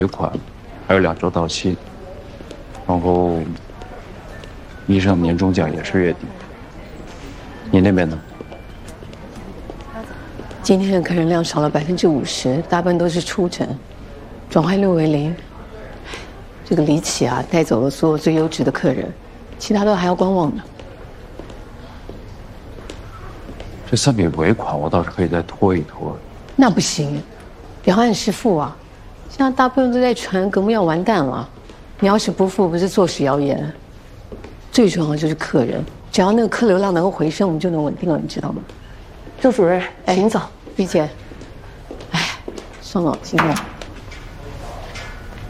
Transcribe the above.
尾款，还有2周到期。然后，医生年终奖也是月底。你那边呢？ 今天的客人量少了50%，大部分都是出诊，转换率为0。这个李启啊，带走了所有最优质的客人，其他都还要观望呢。 这3笔尾款我倒是可以再拖一拖。 那不行，得按时付啊！现在大部分都在传革命要完蛋了，你要是不付，不是坐实谣言。最重要的就是客人，只要那个客流量能够回升，我们就能稳定了，你知道吗？ 周主任，请走。 李姐，哎，伤脑筋了。